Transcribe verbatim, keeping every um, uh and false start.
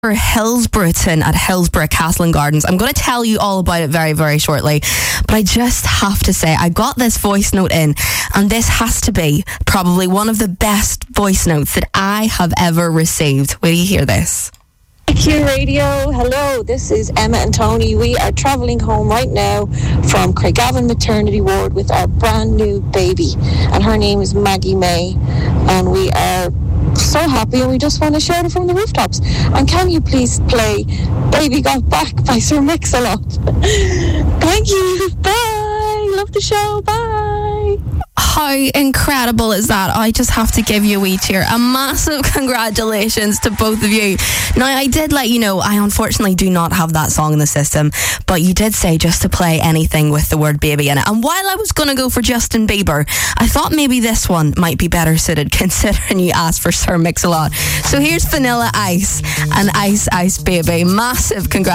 for Hillsborough at Hillsborough Castle and Gardens. I'm going to tell you all about it very, very shortly. But I just have to say, I got this voice note in, and this has to be probably one of the best voice notes that I have ever received. Will you hear this? Q Radio, hello, this is Emma and Tony. We are travelling home right now from Craigavon Maternity Ward with our brand new baby, and her name is Maggie May, and we are so happy and we just want to shout it from the rooftops. And can you please play Baby Got Back by Sir Mix-a-Lot? Thank you, bye, love the show, bye. How incredible is that? I just have to give you a wee cheer. A massive congratulations to both of you. Now, I did let you know, I unfortunately do not have that song in the system, but you did say just to play anything with the word baby in it. And while I was going to go for Justin Bieber, I thought maybe this one might be better suited considering you asked for Sir Mix-a-Lot. So here's Vanilla Ice and Ice Ice Baby. Massive congratulations.